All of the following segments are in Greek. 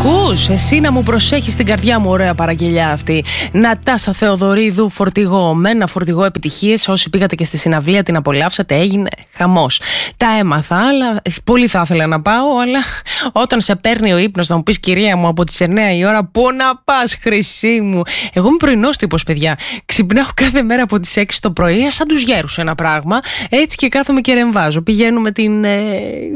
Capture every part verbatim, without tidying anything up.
Ακούς, εσύ να μου προσέχεις την καρδιά μου, ωραία παραγγελιά αυτή. Νατάσα Θεοδωρίδου, φορτηγό. Με ένα φορτηγό επιτυχίες. Όσοι πήγατε και στη συναυλία την απολαύσατε, έγινε χαμός. Τα έμαθα, αλλά πολύ θα ήθελα να πάω. Αλλά όταν σε παίρνει ο ύπνος να μου πεις, κυρία μου, από τις εννιά η ώρα, πού να πας, χρυσή μου. Εγώ είμαι πρωινός τύπος, παιδιά. Ξυπνάω κάθε μέρα από τις έξι το πρωί, σαν τους γέρους ένα πράγμα. Έτσι και κάθομαι και ρεμβάζω. Πηγαίνω με την ε,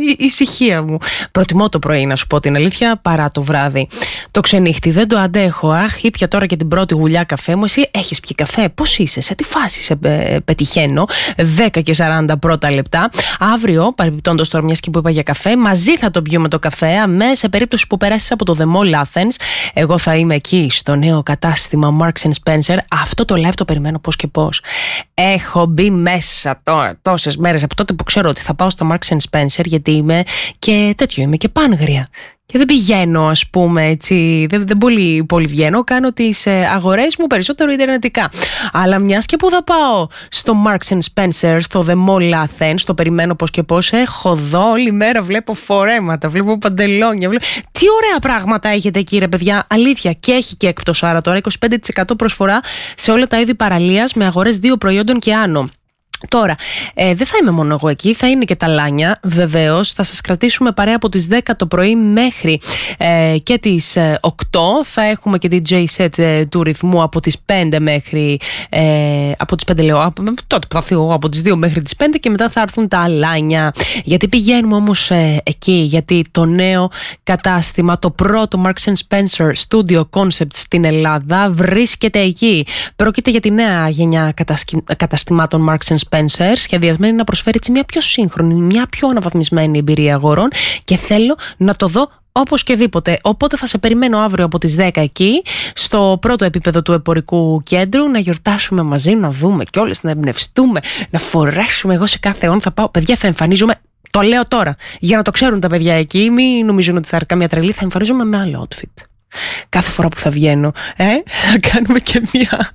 ησυχία μου. Προτιμώ το πρωί, να σου πω την αλήθεια, παρά το βράδυ. Το ξενύχτη δεν το αντέχω. Αχ, ήπια τώρα και την πρώτη γουλιά καφέ μου. Εσύ έχεις πιει καφέ? Πώς είσαι, σε τι φάση σε ε, πετυχαίνω? δέκα και σαράντα πρώτα λεπτά. Αύριο, παρεμπιπτόντως τώρα, μιας και που είπα για καφέ, μαζί θα το πιούμε το καφέ. Αμέ, σε περίπτωση που περάσεις από το The Mall Athens, εγώ θα είμαι εκεί στο νέο κατάστημα Marks and Spencer. Αυτό το live το περιμένω πώς και πώς. Έχω μπει μέσα τώρα τόσες μέρες από τότε που ξέρω ότι θα πάω στο Marks and Spencer, γιατί είμαι και τέτοιο, είμαι και πάνγρια. Και δεν πηγαίνω, ας πούμε, έτσι, δεν, δεν πολύ, πολύ βγαίνω, κάνω τις ε, αγορές μου περισσότερο ιντερνετικά. Αλλά μιας και που θα πάω στο Marks and Spencer, στο The Mall Athens, το περιμένω πώς και πώς, έχω δω όλη μέρα, βλέπω φορέματα, βλέπω παντελόνια, βλέπω... Τι ωραία πράγματα έχετε εκεί, ρε παιδιά, αλήθεια, και έχει και έκπτωση, άρα τώρα είκοσι πέντε τοις εκατό προσφορά σε όλα τα είδη παραλίας με αγορές δύο προϊόντων και άνω. Τώρα, ε, δεν θα είμαι μόνο εγώ εκεί, θα είναι και τα Λάνια, βεβαίως. Θα σας κρατήσουμε παρέα από τις δέκα το πρωί μέχρι ε, και τις ε, οκτώ. Θα έχουμε και την J-Set ε, του ρυθμού από τις πέντε μέχρι. Ε, από τις πέντε λέω, από, τότε που θα φύγω εγώ, από τις δύο μέχρι τις πέντε, και μετά θα έρθουν τα Λάνια. Γιατί πηγαίνουμε όμως ε, εκεί? Γιατί το νέο κατάστημα, το πρώτο Marks and Spencer Studio Concept στην Ελλάδα, βρίσκεται εκεί. Πρόκειται για τη νέα γενιά καταστημάτων Marks and Spencer, σχεδιασμένη να προσφέρει έτσι μια πιο σύγχρονη, μια πιο αναβαθμισμένη εμπειρία αγορών, και θέλω να το δω όπως και δίποτε. Οπότε θα σε περιμένω αύριο από τις δέκα εκεί, στο πρώτο επίπεδο του εμπορικού κέντρου, να γιορτάσουμε μαζί, να δούμε κιόλας, να εμπνευστούμε, να φορέσουμε. Εγώ σε κάθε όν θα πάω, παιδιά, θα εμφανίζομαι. Το λέω τώρα, για να το ξέρουν τα παιδιά εκεί, μην νομίζουν ότι θα έρθει καμία τρελή, θα εμφανίζομαι με άλλο outfit. Κάθε φορά που θα βγαίνω, ε, θα κάνουμε και μια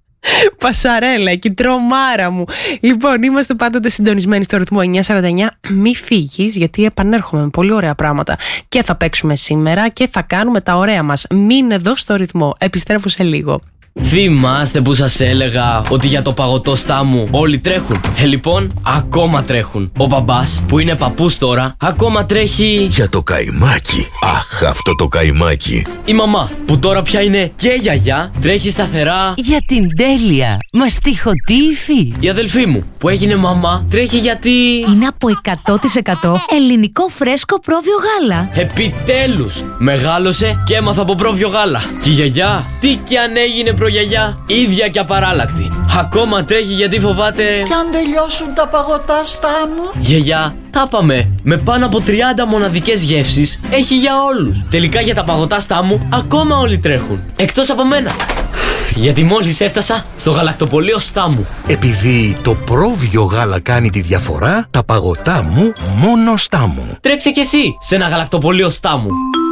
πασαρέλα εκεί, τρομάρα μου. Λοιπόν, είμαστε πάντοτε συντονισμένοι στο ρυθμό εννιά σαράντα εννιά. Μη φύγεις, γιατί επανέρχομαι με πολύ ωραία πράγματα. Και θα παίξουμε σήμερα και θα κάνουμε τα ωραία μας. Μείνε εδώ στο ρυθμό. Επιστρέφω σε λίγο. Θυμάστε που σας έλεγα ότι για το παγωτό στάμου όλοι τρέχουν? Ε, λοιπόν, ακόμα τρέχουν. Ο μπαμπάς, που είναι παππούς τώρα, ακόμα τρέχει για το καϊμάκι. Αχ, αυτό το καϊμάκι. Η μαμά, που τώρα πια είναι και γιαγιά, τρέχει σταθερά για την τέλεια μαστιχωτή υφή. Η αδελφή μου, που έγινε μαμά, τρέχει γιατί είναι από εκατό τοις εκατό ελληνικό φρέσκο πρόβιο γάλα. Επιτέλους, μεγάλωσε και έμαθα από πρόβιο γάλα. Και η γιαγιά, τι κι αν έγινε προγιαγιά, ίδια και απαράλλακτη, ακόμα τρέχει γιατί φοβάται κι αν τελειώσουν τα παγωτά στάμου. Γιαγιά, τα πάμε, με πάνω από τριάντα μοναδικές γεύσεις, έχει για όλους. Τελικά για τα παγωτά στάμου ακόμα όλοι τρέχουν, εκτός από μένα, γιατί μόλις έφτασα στο γαλακτοπωλείο Στάμου. Επειδή το πρόβιο γάλα κάνει τη διαφορά, τα παγωτά μου μόνο Στάμου. Τρέξε κι εσύ σε ένα γαλακτοπωλείο Στάμου.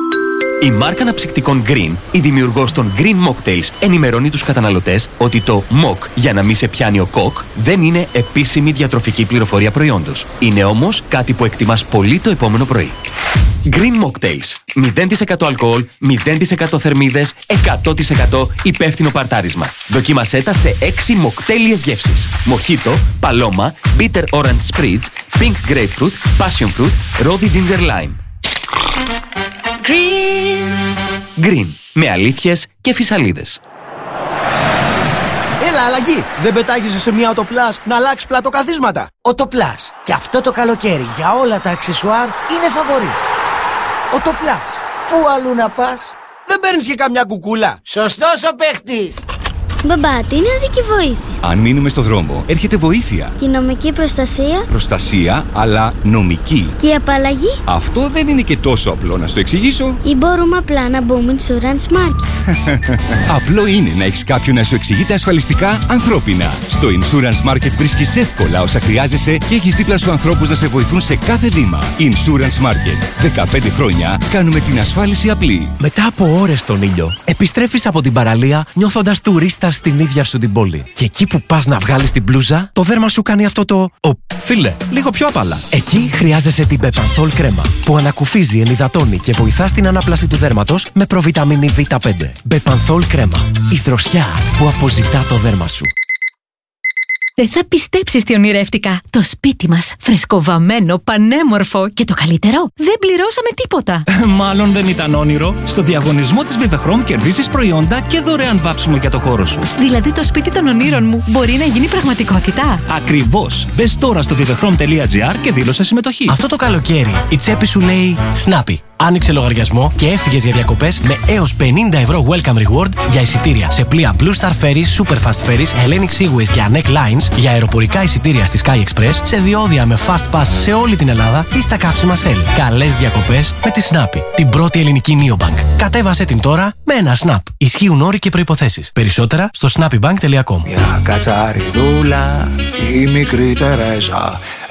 Η μάρκα αναψυκτικών Green, η δημιουργός των Green Mocktails, ενημερώνει τους καταναλωτές ότι το Mock, για να μην σε πιάνει ο κοκ, δεν είναι επίσημη διατροφική πληροφορία προϊόντος. Είναι όμως κάτι που εκτιμάς πολύ το επόμενο πρωί. Green Mocktails. μηδέν τοις εκατό αλκοόλ, μηδέν τοις εκατό θερμίδες, εκατό τοις εκατό υπεύθυνο παρτάρισμα. Δοκίμασέ τα σε έξι μοκτέλιες γεύσεις. Μοχίτο, παλώμα, bitter orange spritz, pink grapefruit, passion fruit, rosy ginger lime. Green. Green. Με αλήθειες και φυσαλίδες. Έλα, αλλαγή! Δεν πετάγεσαι σε μια Autoplus να αλλάξει πλατοκαθίσματα. Autoplus. Και αυτό το καλοκαίρι για όλα τα αξεσουάρ είναι φαβορί. Autoplus. Πού αλλού να πας? Δεν παίρνεις και καμιά κουκούλα? Σωστός ο παίχτης. Μπαμπά, τι είναι οδική βοήθεια? Αν μείνουμε στο δρόμο, έρχεται βοήθεια. Και η νομική προστασία? Προστασία, αλλά νομική. Και η απαλλαγή? Αυτό δεν είναι και τόσο απλό, να στο εξηγήσω. Ή μπορούμε απλά να μπούμε Insurance Market? Απλό είναι να έχεις κάποιον να σου εξηγείται ασφαλιστικά ανθρώπινα. Στο Insurance Market βρίσκεις εύκολα όσα χρειάζεσαι και έχεις δίπλα σου ανθρώπους να σε βοηθούν σε κάθε βήμα. Insurance Market. δεκαπέντε χρόνια κάνουμε την ασφάλιση απλή. Μετά από ώρες στον ήλιο, επιστρέφεις από την παραλία νιώθοντας τουρίστας πας στην ίδια σου την πόλη. Και εκεί που πας να βγάλεις την μπλούζα, το δέρμα σου κάνει αυτό το... Ο, φίλε, λίγο πιο απαλά. Εκεί χρειάζεσαι την Bepanthol κρέμα, που ανακουφίζει, ενυδατώνει και βοηθά στην ανάπλαση του δέρματος με προβιταμίνη βι πέντε. Bepanthol κρέμα. Η δροσιά που αποζητά το δέρμα σου. Δεν θα πιστέψεις τι ονειρεύτηκα. Το σπίτι μας, φρεσκοβαμμένο, πανέμορφο και το καλύτερο, δεν πληρώσαμε τίποτα. Μάλλον δεν ήταν όνειρο. Στο διαγωνισμό της Vivechrome κερδίσεις προϊόντα και δωρεάν βάψιμο για το χώρο σου. Δηλαδή το σπίτι των ονείρων μου μπορεί να γίνει πραγματικότητα. Ακριβώς. Μπες τώρα στο vivechrome τελεία gr και δήλωσε συμμετοχή. Αυτό το καλοκαίρι η τσέπη σου λέει Snappy. Άνοιξε λογαριασμό και έφυγες για διακοπές με έως πενήντα ευρώ welcome reward για εισιτήρια σε πλοία Blue Star Ferries, Superfast Ferries, Hellenic Seaways και Anek Lines, για αεροπορικά εισιτήρια στη Sky Express, σε διόδια με Fast Pass σε όλη την Ελλάδα ή στα καύσιμα Shell. Καλές διακοπές με τη Snappy, την πρώτη ελληνική neobank. Κατέβασε την τώρα με ένα Snap. Ισχύουν όροι και προϋποθέσεις. Περισσότερα στο snappybank τελεία com. Μια κατσαριδούλα, η μικρή Τερέζα,